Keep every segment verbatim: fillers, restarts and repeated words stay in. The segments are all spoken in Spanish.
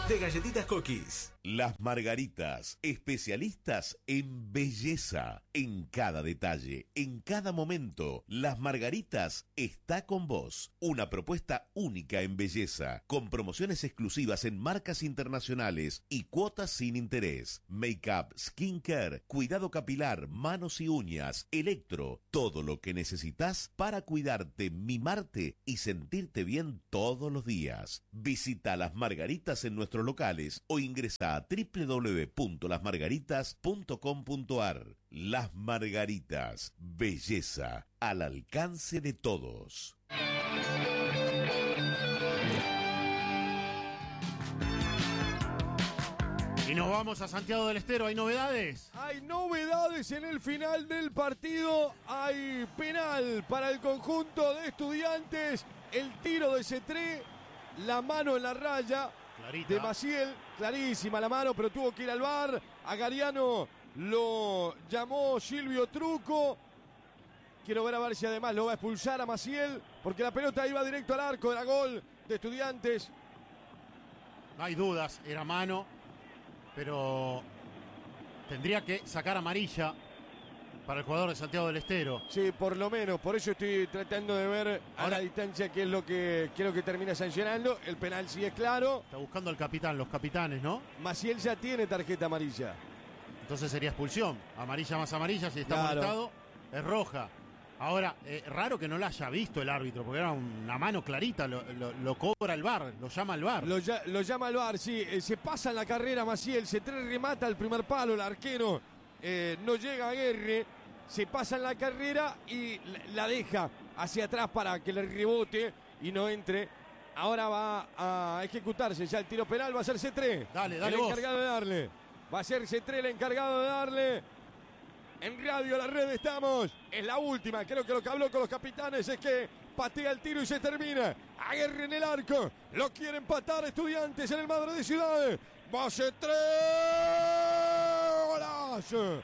de Galletitas Cookies. Las Margaritas, especialistas en belleza, en cada detalle, en cada momento. Las Margaritas está con vos. Una propuesta única en belleza, con promociones exclusivas en marcas internacionales y cuotas sin interés. Make-up, skincare, cuidado capilar, manos y uñas, electro, todo lo que necesitas para cuidarte, mimarte y sentirte bien todos los días. Visita Las Margaritas en nuestros locales o ingresa a doble u doble u doble u punto las margaritas punto com punto a r. Las Margaritas, belleza al alcance de todos. Y nos vamos a Santiago del Estero. ¿Hay novedades? Hay novedades en el final del partido. Hay penal para el conjunto de Estudiantes. El tiro de Cetré, la mano en la raya. Clarita. De Maciel, clarísima la mano, pero tuvo que ir al V A R. A Gariano lo llamó Silvio Truco. Quiero ver a ver si además lo va a expulsar a Maciel, porque la pelota iba directo al arco, era gol de Estudiantes. No hay dudas, era mano, pero tendría que sacar amarilla para el jugador de Santiago del Estero. Sí, por lo menos, por eso estoy tratando de ver a Ahora, la distancia qué es lo que creo que termina sancionando. El penal sí es claro. Está buscando al capitán, los capitanes, ¿no? Maciel ya tiene tarjeta amarilla. Entonces sería expulsión. Amarilla más amarilla, si está Claro. molestado, es roja. Ahora, eh, raro que no la haya visto el árbitro, porque era una mano clarita, lo, lo, lo cobra el V A R, lo llama el V A R. Lo, ya- lo llama al V A R, sí. Eh, se pasa en la carrera Maciel, se remata el primer palo, el arquero eh, no llega a Aguerre, se pasa en la carrera y la, la deja hacia atrás para que le rebote y no entre. Ahora va a ejecutarse ya el tiro penal, va a ser Cetré. Dale, dale el vos. encargado de darle. Va a ser Cetré el encargado de darle. En Radio La Red estamos. Es la última. Creo que lo que habló con los capitanes es que patea el tiro y se termina. Aguerre en el arco. Lo quiere empatar Estudiantes en el Madre de Ciudades. Va a ser tres. Golazo.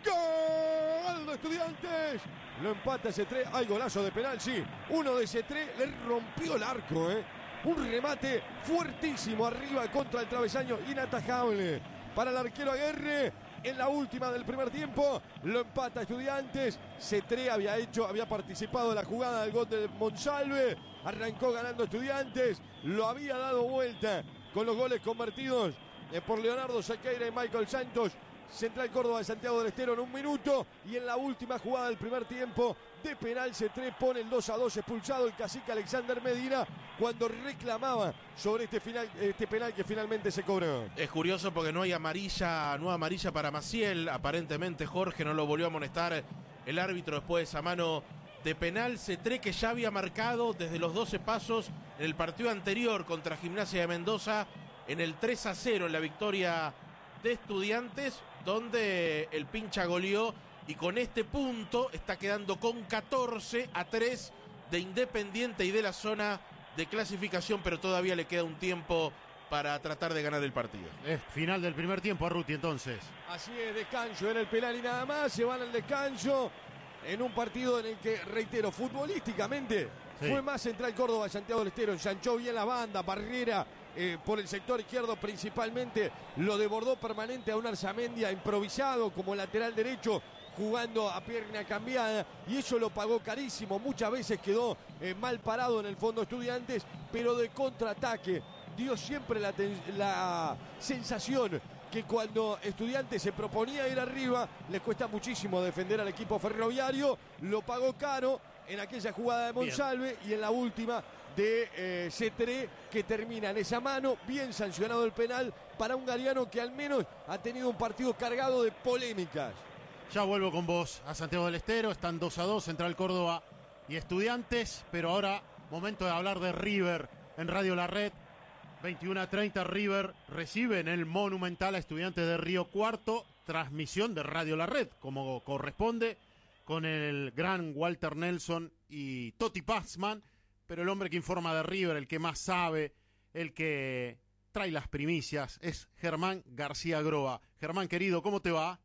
Gol de Estudiantes. Lo empata Cetré. Hay golazo de penal, sí. Uno de Cetré le rompió el arco, ¿eh? Un remate fuertísimo arriba contra el travesaño. Inatajable para el arquero Aguerre. En la última del primer tiempo lo empata Estudiantes. Cetré había hecho, había participado en la jugada del gol de Monsalve. Arrancó ganando Estudiantes. Lo había dado vuelta con los goles convertidos eh, por Leonardo Sequeira y Michael Santos. Central Córdoba de Santiago del Estero en un minuto. Y en la última jugada del primer tiempo de penal, Cetré pone el dos a dos, expulsado el cacique Alexander Medina cuando reclamaba sobre este, final, este penal que finalmente se cobró. Es curioso porque no hay amarilla, nueva amarilla para Maciel. Aparentemente Jorge no lo volvió a amonestar el árbitro después de esa mano de penal. Cetré, que ya había marcado desde los doce pasos en el partido anterior contra Gimnasia de Mendoza, en el tres a cero en la victoria de Estudiantes, donde el pincha goleó, y con este punto está quedando con catorce a tres de Independiente y de la zona de clasificación, pero todavía le queda un tiempo para tratar de ganar el partido. Es final del primer tiempo, Arruti, entonces. Así es, descanso en el penal y nada más. Se van al descanso en un partido en el que, reitero, futbolísticamente Sí. fue más Central Córdoba de Santiago del Estero. Ensanchó bien la banda, Barrera eh, por el sector izquierdo principalmente. Lo desbordó permanente a un Arzamendia improvisado como lateral derecho, jugando a pierna cambiada, y eso lo pagó carísimo. Muchas veces quedó eh, mal parado en el fondo Estudiantes, pero de contraataque dio siempre la, ten- la sensación que cuando Estudiantes se proponía ir arriba, les cuesta muchísimo defender al equipo ferroviario. Lo pagó caro en aquella jugada de Monsalve y en la última de eh, Cetré, que termina en esa mano. Bien sancionado el penal para un Gariano que al menos ha tenido un partido cargado de polémicas. Ya vuelvo con vos a Santiago del Estero. Están dos a dos, Central Córdoba y Estudiantes. Pero ahora, momento de hablar de River en Radio La Red. veintiuno a treinta, River recibe en el Monumental a Estudiantes de Río Cuarto. Transmisión de Radio La Red, como corresponde, con el gran Walter Nelson y Toti Pazman. Pero el hombre que informa de River, el que más sabe, el que trae las primicias, es Germán García Groa. Germán, querido, ¿cómo te va?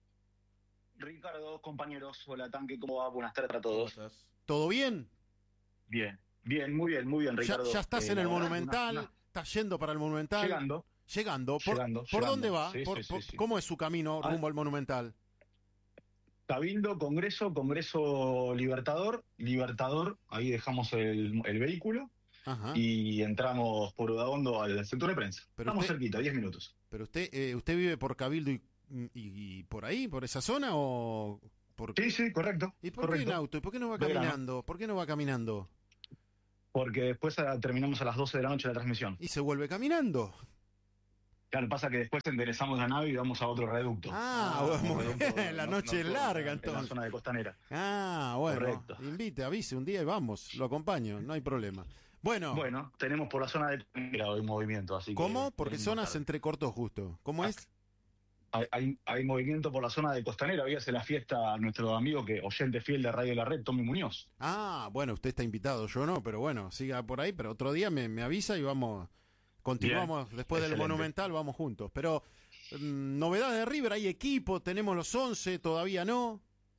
Ricardo, compañeros, hola Tanque, ¿cómo va? Buenas tardes a todos. ¿Todo bien? Bien, bien, muy bien, muy bien, Ya, Ricardo. ya estás Eh, en el la verdad, Monumental, una- una- estás yendo para el Monumental. Llegando, Llegando. ¿Por, Llegando, ¿por llegando. dónde va? Sí, Por- sí, sí, por- sí. ¿Cómo es su camino Ah. rumbo al Monumental? Cabildo, Congreso, Congreso Libertador, Libertador, ahí dejamos el, el vehículo Ajá. y entramos por Udaondo al sector de prensa. Pero Estamos usted- cerquita, diez minutos. ¿Pero usted eh, usted vive por Cabildo y, y- y por ahí, por esa zona o por Sí, sí, correcto. ¿Y por correcto. qué en auto? ¿Y por qué no va Belgrano. caminando? ¿Por qué no va caminando? Porque después ah, terminamos a las doce de la noche la transmisión. Y se vuelve caminando. Claro, pasa que después enderezamos la nave y vamos a otro reducto. Ah, Un bueno, muy reducto bien, la no- noche es nocturno, larga, en la entonces. zona de Costanera. Ah, bueno. Correcto. Invite, avise un día y vamos, lo acompaño, no hay problema. Bueno, Bueno, tenemos por la zona de Costanera hoy movimiento, así que... ¿cómo? Porque venimos zonas tarde. entrecortó justo. ¿Cómo es? Hay, hay, hay movimiento por la zona de Costanera. Hoy hace la fiesta nuestro amigo, que oyente fiel de Radio La Red, Tommy Muñoz. Ah, bueno, usted está invitado, yo no, pero bueno, siga por ahí, pero otro día me, me avisa y vamos, continuamos después del excelente. Monumental, vamos juntos. Pero, mm, novedad de River, hay equipo, tenemos los once, todavía no.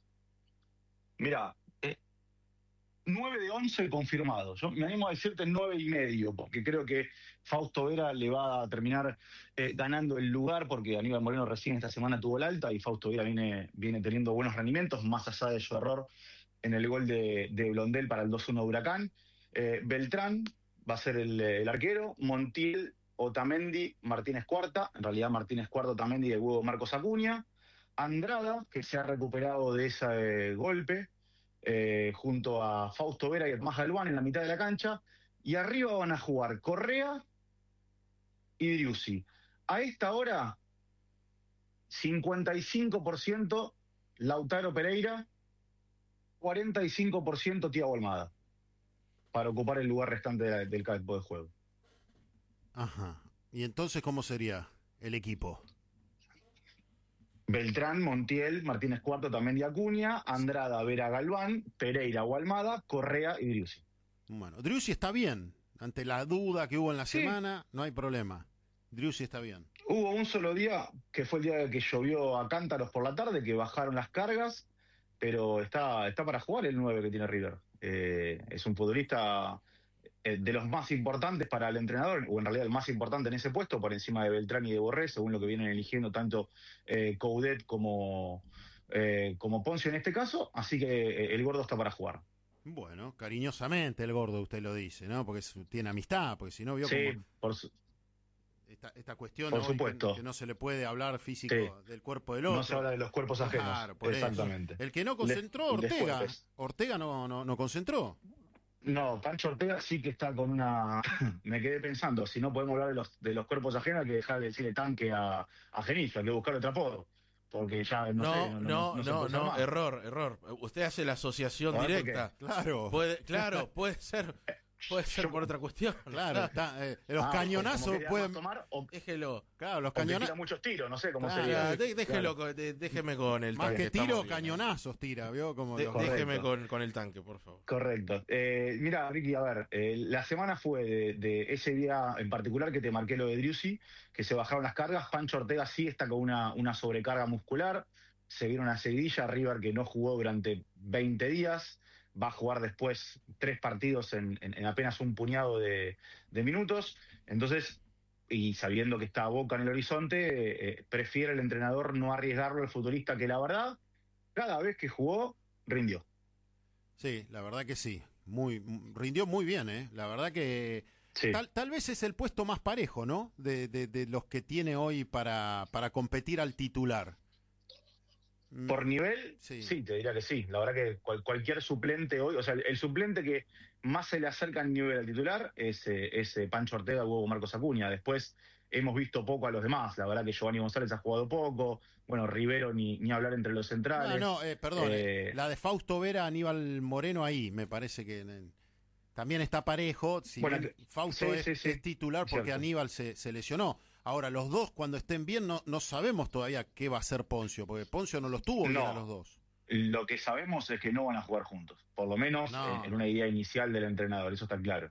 Mira, eh, nueve de once confirmados. Yo me animo a decirte nueve y medio, porque creo que Fausto Vera le va a terminar eh, ganando el lugar, porque Aníbal Moreno recién esta semana tuvo el alta y Fausto Vera viene, viene teniendo buenos rendimientos, más allá de su error en el gol de, de Blondel para el dos uno de Huracán. Eh, Beltrán va a ser el, el arquero, Montiel, Otamendi, Martínez Cuarta, en realidad Martínez Cuarta, Otamendi y el huevo Marcos Acuña. Andrada, que se ha recuperado de ese eh, golpe, eh, junto a Fausto Vera y a Tomás Galván en la mitad de la cancha, y arriba van a jugar Correa y Driussi. A esta hora, cincuenta y cinco por ciento Lautaro Pereira, cuarenta y cinco por ciento Thiago Almada, para ocupar el lugar restante de la- del campo de juego. Ajá. ¿Y entonces cómo sería el equipo? Beltrán, Montiel, Martínez Cuarto, también de Acuña, Andrada, Vera, Galván, Pereira o Almada, Correa y Driussi. Bueno, Driussi está bien. Ante la duda que hubo en la Sí. semana, no hay problema. Driussi está bien. Hubo un solo día, que fue el día que llovió a cántaros por la tarde, que bajaron las cargas, pero está, está para jugar el nueve que tiene River. Eh, es un futbolista eh, de los más importantes para el entrenador, o en realidad el más importante en ese puesto, por encima de Beltrán y de Borré, según lo que vienen eligiendo tanto eh, Coudet como, eh, como Poncio en este caso, así que eh, el gordo está para jugar. Bueno, cariñosamente el gordo usted lo dice, ¿no? Porque es- tiene amistad, porque si no vio Sí, como por su- esta, esta cuestión por hoy que- supuesto. Que, no se le puede hablar físico Sí. del cuerpo del otro. no se habla de los cuerpos ajenos. Claro, por eso. Exactamente. El que no concentró, Les- Ortega. después. Ortega no, no, no concentró. No, Pancho Ortega sí que está con una... Me quedé pensando, si no podemos hablar de los, de los cuerpos ajenos, hay que dejar de decirle tanque a, a Genizo, hay que buscar otro apodo. Porque ya no, No, sé, no, no, no, se no, puede usar más. error, error. Usted hace la asociación A ver, ¿por directa. Claro. Puede, claro, puede ser, puede ser Yo- por otra cuestión. Claro, está, eh, los Ah, cañonazos como que pueden. más tomar o, Déjelo. Claro, los o que tira cañonazos. muchos tiros, no sé cómo Claro, sería. Ah, de- déjelo, Claro. con- de- déjeme con el Más tanque. que estamos tiro, bien. cañonazos tira, ¿vio? Como De- los- Correcto. déjeme con, con el tanque, por favor. Correcto. Eh, mira, Ricky, a ver, eh, la semana fue de, de ese día en particular que te marqué lo de Driussi, que se bajaron las cargas. Pancho Ortega sí está con una, una sobrecarga muscular. Se vieron a Sevilla, River que no jugó durante veinte días. Va a jugar después tres partidos en, en- en apenas un puñado de, de minutos. Entonces, y sabiendo que está Boca en el horizonte, eh, prefiere el entrenador no arriesgarlo al futbolista que la verdad, cada vez que jugó, rindió. Sí, la verdad que sí. Muy, m- rindió muy bien, ¿eh? La verdad que Sí. tal, tal vez es el puesto más parejo, ¿no? De, de, de los que tiene hoy para, para competir al titular. Mm, Por nivel, Sí. sí. te diría que sí. La verdad que cual- cualquier suplente hoy, o sea, el, el suplente que más se le acerca en nivel al titular es, eh, es eh, Pancho Ortega, Hugo Marcos Acuña. Después hemos visto poco a los demás. La verdad que Giovanni González ha jugado poco. Bueno, Rivero ni, ni hablar entre los centrales. Ah, no, eh, perdón. Eh, eh, la de Fausto Vera, Aníbal Moreno ahí, me parece que eh, también está parejo. Si Bueno, bien que- Fausto sí, es, sí, sí, es titular porque cierto. Aníbal se, se lesionó. Ahora, los dos cuando estén bien no, no sabemos todavía qué va a hacer Poncio, porque Poncio no los tuvo bien No. a los dos. Lo que sabemos es que no van a jugar juntos, por lo menos No. en, en una idea inicial del entrenador, eso está claro.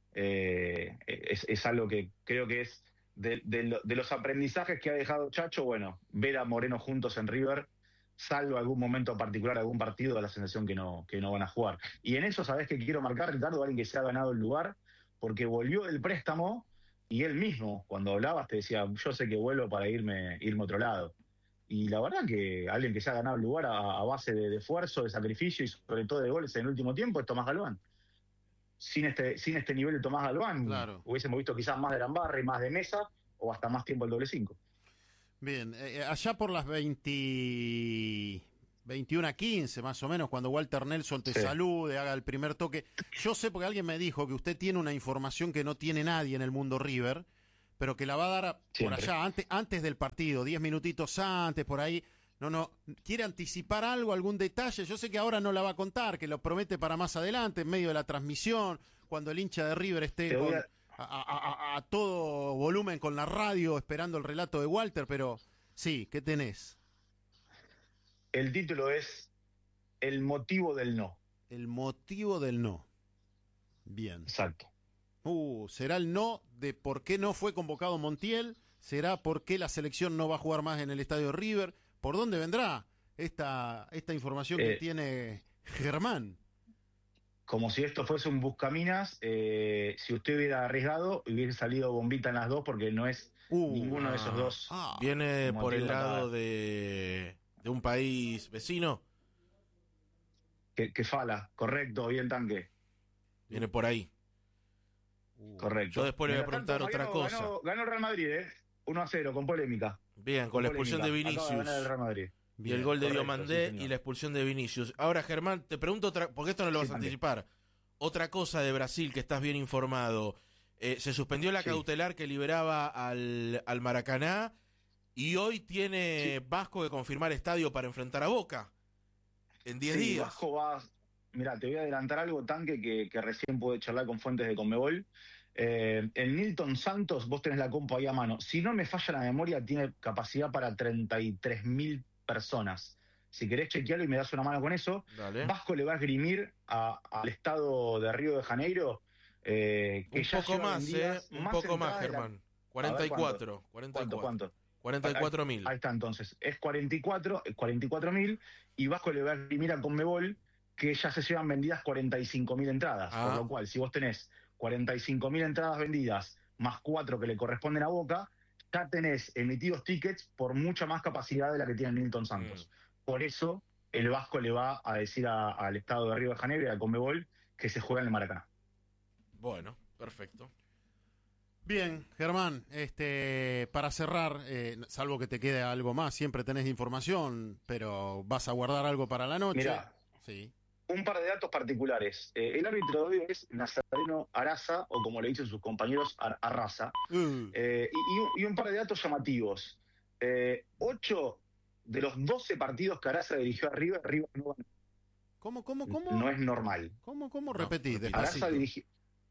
Eh, es, es algo que creo que es de, de lo- de los aprendizajes que ha dejado Chacho, bueno, ver a Moreno juntos en River, salvo algún momento particular, algún partido, da la sensación que no, que no van a jugar. Y en eso, ¿sabés que quiero marcar, Ricardo? Alguien que se ha ganado el lugar, porque volvió del préstamo y él mismo, cuando hablabas, te decía, yo sé que vuelvo para irme, irme a otro lado. Y la verdad que alguien que se ha ganado el lugar a, a base de, de esfuerzo, de sacrificio y sobre todo de goles en el último tiempo es Tomás Galván. Sin este, sin este nivel de Tomás Galván, Claro. hubiésemos visto quizás más de Arambarri, más de Mesa, o hasta más tiempo el doble cinco. Bien, eh, allá por las veinte, veintiuno a quince más o menos, cuando Walter Nelson te Sí. salude, haga el primer toque. Yo sé porque alguien me dijo que usted tiene una información que no tiene nadie en el mundo River, pero que la va a dar a- por Siempre. allá antes, antes del partido, diez minutitos antes, por ahí. No, no, ¿quiere anticipar algo, algún detalle? Yo sé que ahora no la va a contar, que lo promete para más adelante, en medio de la transmisión, cuando el hincha de River esté Te voy con, a- a, a- a- a todo volumen con la radio, esperando el relato de Walter, pero sí, ¿qué tenés? El título es El motivo del no. El motivo del no. Bien. Exacto. Uh, ¿será el no de por qué no fue convocado Montiel? ¿Será por qué la selección no va a jugar más en el estadio River? ¿Por dónde vendrá esta, esta información que Eh, tiene Germán? Como si esto fuese un buscaminas, eh, si usted hubiera arriesgado, hubiese salido bombita en las dos porque no es Uh, ninguno de esos ah, dos. ah, Viene motivo por el de lado nada. de, de un país vecino. Que, que fala, correcto, bien tanque, Viene por ahí. uh. correcto. Yo después le voy a Mientras tanto, preguntar otra ganó- cosa. Ganó, ganó el Real Madrid, ¿eh? uno a cero, con polémica. Bien, con la expulsión de polémica. Acaba Vinicius. ganar el Real Madrid. Y el gol de correcto, Diomandé sí, señor. y la expulsión de Vinicius. Ahora, Germán, te pregunto otra, porque esto no lo Sí, vas a también. anticipar. Otra cosa de Brasil que estás bien informado. Eh, se suspendió la Sí. cautelar que liberaba al, al Maracaná y hoy tiene Sí. Vasco que confirmar estadio para enfrentar a Boca en diez Sí, días. Vasco va. Mira, te voy a adelantar algo, tanque, que, que recién pude charlar con fuentes de Conmebol. Eh, el Nilton Santos, vos tenés la compu ahí a mano. Si no me falla la memoria, tiene capacidad para treinta y tres mil personas. Si querés chequearlo y me das una mano con eso, Dale. Vasco le va a esgrimir a- al estado de Río de Janeiro. eh, que Un ya poco lleva más, ¿eh? vendidas Un poco más, entradas de la- Germán. cuarenta y cuatro. cuarenta y ¿Cuánto, cuatro. cuánto? cuarenta y cuatro mil. Ahí está, entonces. Es cuarenta y cuatro, eh, cuarenta y cuatro mil y Vasco le va a imprimir a Conmebol que ya se llevan vendidas cuarenta y cinco mil entradas. Ah. Por lo cual, si vos tenés cuarenta y cinco mil entradas vendidas más cuatro que le corresponden a Boca, ya tenés emitidos tickets por mucha más capacidad de la que tiene Nilton Santos. Mm. Por eso, el Vasco le va a decir a- al Estado de Río de Janeiro y a Conmebol que se juega en el Maracaná. Bueno, perfecto. Bien, Germán, este, para cerrar, eh, salvo que te quede algo más, siempre tenés información, pero vas a guardar algo para la noche. Mirá. Sí. Un par de datos particulares. Eh, el árbitro de hoy es Nazareno Araza, o como le dicen sus compañeros, Ar- Arraza. Uh, Eh, y, y un, y un par de datos llamativos. Eh, ocho de los doce partidos que Araza dirigió a River, River no, ganó. ¿Cómo, cómo, cómo? No es normal. ¿Cómo, cómo? No, Repetí, repite. despacito. Araza dirigió,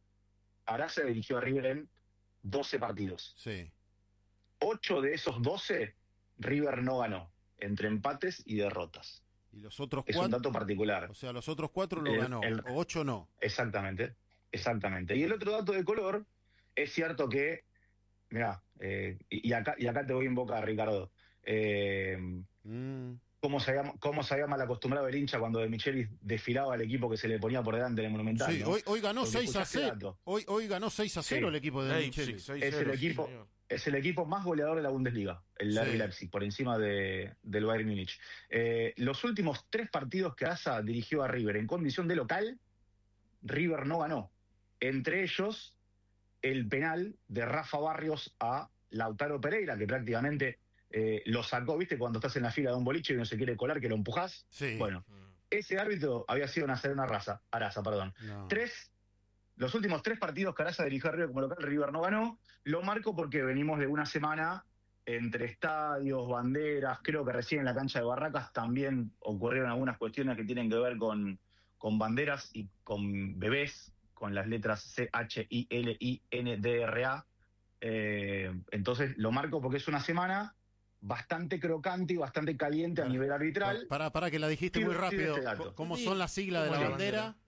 Araza dirigió a River en doce partidos. Sí. Ocho de esos doce, River no ganó, entre empates y derrotas. Y los otros Es un cuatro, dato particular. o sea, los otros cuatro lo El- ganó, el- o ocho no. Exactamente, exactamente. Y el otro dato de color, es cierto que, mirá, eh, y, y acá, y acá te voy a invocar, Ricardo. Eh, Mm. ¿cómo, se llama, ¿Cómo se llama el acostumbrado el hincha cuando De Michelis desfilaba al equipo que se le ponía por delante en el Monumental? Sí, ¿no? hoy, hoy ganó Porque seis a escuchaste cero. dato. Hoy, hoy ganó seis a cero Sí. el equipo de Leipzig, Micheli. seis Es cero, el sí, equipo- señor. Es el equipo más goleador de la Bundesliga, el R B Sí. Leipzig, por encima de, del Bayern Múnich. Eh, los últimos tres partidos que Asa dirigió a River en condición de local, River no ganó. Entre ellos, el penal de Rafa Barrios a Lautaro Pereira, que prácticamente eh, lo sacó, ¿viste? Cuando estás en la fila de un boliche y no se quiere colar, que lo empujás. Sí. Bueno, Mm. ese árbitro había sido Nazareno Arraza, Araza, perdón. No. Tres, los últimos tres partidos que Araza dirigió a River como local, River no ganó. Lo marco porque venimos de una semana entre estadios, banderas, creo que recién en la cancha de Barracas también ocurrieron algunas cuestiones que tienen que ver con, con banderas y con bebés, con las letras C H I L I N D R A. Eh, entonces lo marco porque es una semana bastante crocante y bastante caliente a Para- nivel arbitral. Para, para que la dijiste Sí, muy sí, rápido. este dato. Co- ¿Cómo Sí, son las siglas de ¿cómo la la bandera? bandera?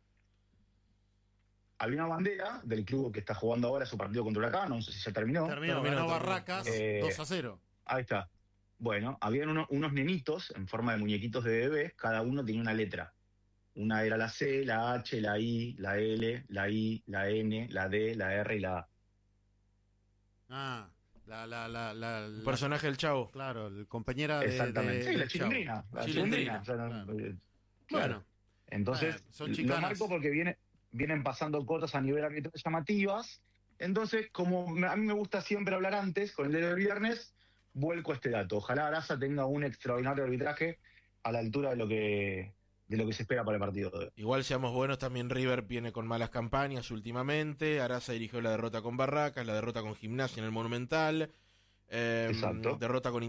Había una bandera del club que está jugando ahora su partido contra Huracán, no sé si ya terminó. Terminó, Terminó, ganó terminó. Barracas Eh, dos a cero. Ahí está. Bueno, habían uno- unos nenitos en forma de muñequitos de bebés, cada uno tenía una letra. Una era la C, la H, la I, la L, la I, la N, la D, la R y la A. Ah, la, la, la, la, la personaje del Chavo. Claro, el compañera de, Exactamente. de, sí, la del Chavo. chilindrina. La Chilindrina. chilindrina. O sea, no- Claro. eh, Bueno, claro. Entonces, eh, son lo chicanas. marco porque viene, vienen pasando cosas a nivel arbitral llamativas. Entonces, como me- a mí me gusta siempre hablar antes, con el día del viernes, vuelco este dato. Ojalá Araza tenga un extraordinario arbitraje a la altura de lo que, de lo que se espera para el partido de hoy. Igual seamos buenos, también River viene con malas campañas últimamente. Araza dirigió la derrota con Barracas, la derrota con Gimnasia en el Monumental, eh, Exacto. derrota con